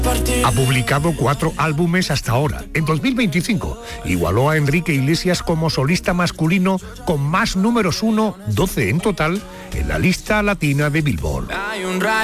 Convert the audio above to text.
Ha publicado 4 álbumes hasta ahora. En 2025 igualó a Enrique Iglesias como solista masculino con más números 1, 12 en total, en la lista latina de Billboard.